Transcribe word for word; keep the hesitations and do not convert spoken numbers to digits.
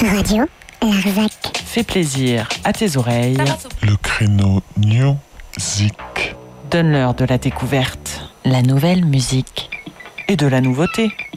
Radio Larzac. Fais plaisir à tes oreilles. Le créneau Music. Donne-leur de la découverte, La nouvelle musique. et de la nouveauté.